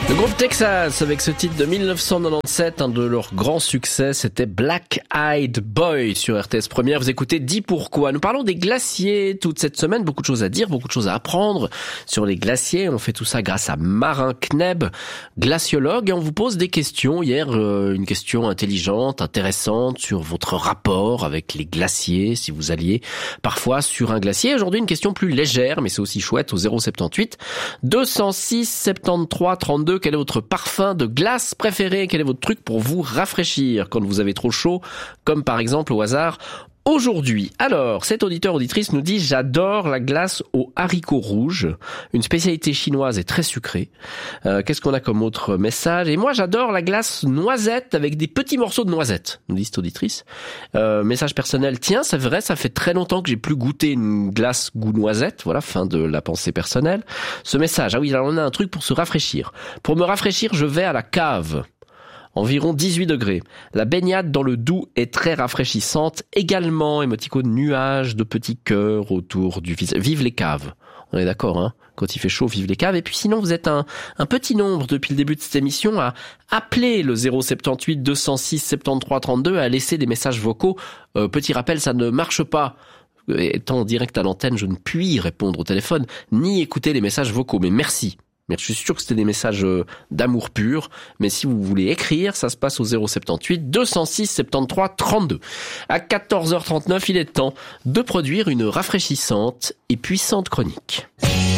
Le groupe Texas, avec ce titre de 1997, un de leurs grands succès, c'était Black Eyed Boy sur RTS Première. Vous écoutez Dis pourquoi. Nous parlons des glaciers toute cette semaine. Beaucoup de choses à dire, beaucoup de choses à apprendre sur les glaciers. On fait tout ça grâce à Marin Kneb, glaciologue. Et on vous pose des questions. Hier, une question intelligente, intéressante sur votre rapport avec les glaciers, si vous alliez parfois sur un glacier. Aujourd'hui, une question plus légère, mais c'est aussi chouette, au 078 206 73 32. Quel est votre parfum de glace préféré? Quel est votre truc pour vous rafraîchir quand vous avez trop chaud? Comme par exemple au hasard aujourd'hui. Alors, cet auditeur-auditrice nous dit « J'adore la glace aux haricots rouges, une spécialité chinoise et très sucrée. » Qu'est-ce qu'on a comme autre message? « Et moi, j'adore la glace noisette avec des petits morceaux de noisettes, » nous dit cette auditrice. Message personnel, tiens, c'est vrai, ça fait très longtemps que j'ai plus goûté une glace goût noisette. Voilà, fin de la pensée personnelle. Ce message, ah oui, alors on a un truc pour se rafraîchir. Pour me rafraîchir, je vais à la cave. Environ 18 degrés. La baignade dans le Doubs est très rafraîchissante. Également, émoticône nuage de petits cœurs autour du visage. Vive les caves. On est d'accord, hein? Quand il fait chaud, vive les caves. Et puis sinon, vous êtes un petit nombre depuis le début de cette émission à appeler le 078 206 73 32, à laisser des messages vocaux. Petit rappel, ça ne marche pas. Étant en direct à l'antenne, je ne puis répondre au téléphone, ni écouter les messages vocaux. Mais merci. Mais je suis sûr que c'était des messages d'amour pur. Mais si vous voulez écrire, ça se passe au 078 206 73 32. À 14h39, il est temps de produire une rafraîchissante et puissante chronique.